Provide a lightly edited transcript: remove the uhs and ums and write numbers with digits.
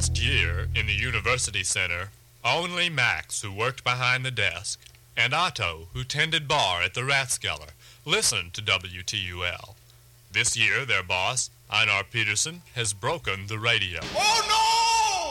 last year in the University Center, only Max, who worked behind the desk, and Otto, who tended bar at the Rathskeller, listened to WTUL. This year, their boss, Einar Peterson, has broken the radio. Oh,